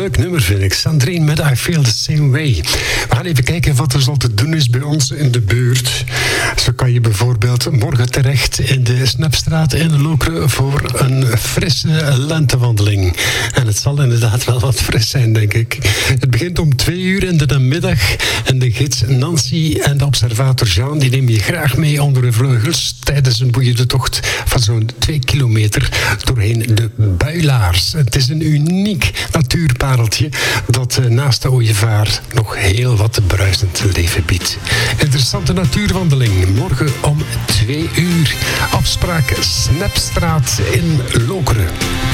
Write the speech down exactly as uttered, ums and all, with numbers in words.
leuk nummer vind ik. Sandrine met I Feel the Same Way. We gaan even kijken wat er zo te doen is bij ons in de buurt. Zo kan je bijvoorbeeld morgen terecht in de Snapstraat in Lokeren voor een frisse lentewandeling. En het zal inderdaad wel wat fris zijn, denk ik. Het begint om twee uur in de namiddag. En de gids Nancy en de observator Jean die nemen je graag mee onder de vleugels tijdens een boeiende tocht van zo'n twee kilometer doorheen de Builaars. Het is een uniek natuurpareltje dat naast de Ooievaar nog heel wat bruisend leven biedt. Interessante natuurwandeling morgen om twee uur. Afspraak Snapstraat in Lokeren.